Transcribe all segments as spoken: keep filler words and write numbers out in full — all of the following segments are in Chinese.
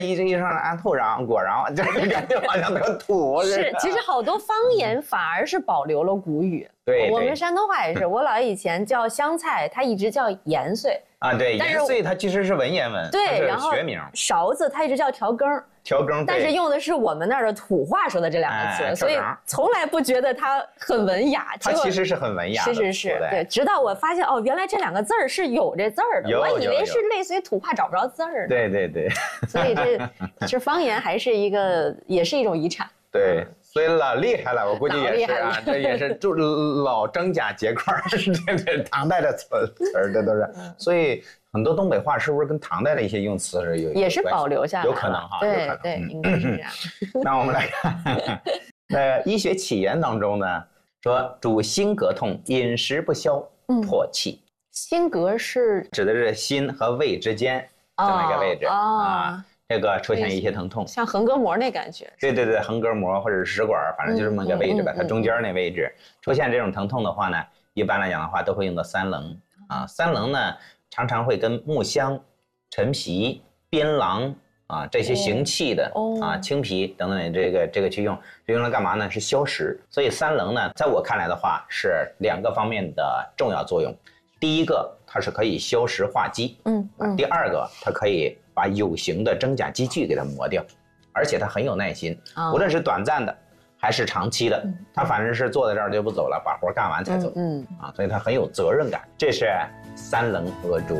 一这一上俺头上果然这感觉好像特土。 是，其实好多方言反而是保留了古语。 对， 我们山东话也是，我姥爷以前叫香菜，他一直叫盐碎啊。对，盐碎它其实是文言文， 对，然后学名。 勺子它一直叫调羹。 调羹， 但是用的是我们那儿的土话说的这两个词，哎、所以从来不觉得它很文雅。 它其实是很文雅的， 是是是，对。直到我发现哦，原来这两个字儿是有这字儿的，我以为是类似于土话找不着字儿的。 对对对。 所以这这方言还是一个，也是一种遗产。 对，所以老厉害了，我估计也是啊，这也是就老张家结块儿，这这唐代的词词儿，这都是，所以。很多东北话是不是跟唐代的一些用词是有也是保留下来， 有可能哈， 对对，应该是这样。 那我们来看，呃，医学起源当中呢，说主心膈痛，饮食不消，破气。 心膈是指的是心和胃之间这么一个位置啊，这个出现一些疼痛， 像横膈膜那感觉。 对对对，横膈膜或者是食管，反正就这么一个位置吧，它中间那位置出现这种疼痛的话呢，一般来讲的话都会用到三棱啊，三棱呢。常常会跟木香、陈皮、槟榔啊这些行气的、哦、啊青皮等等这个这个去用，用来干嘛呢？是消食。所以三棱呢，在我看来的话是两个方面的重要作用。第一个，它是可以消食化积，嗯嗯。第二个，它可以把有形的真假积聚给它磨掉，而且它很有耐心，哦、无论是短暂的。还是长期的，他反正是坐在这儿就不走了，把活干完才走。嗯, 嗯啊，所以他很有责任感。这是三棱阿珠。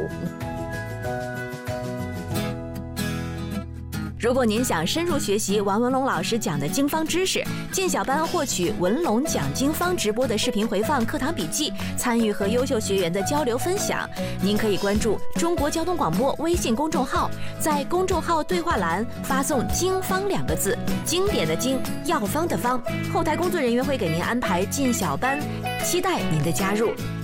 如果您想深入学习王文龙老师讲的经方知识，进小班获取文龙讲经方直播的视频回放、课堂笔记，参与和优秀学员的交流分享，您可以关注中国交通广播微信公众号，在公众号对话栏发送“经方”两个字，经典的经，药方的方，后台工作人员会给您安排进小班，期待您的加入。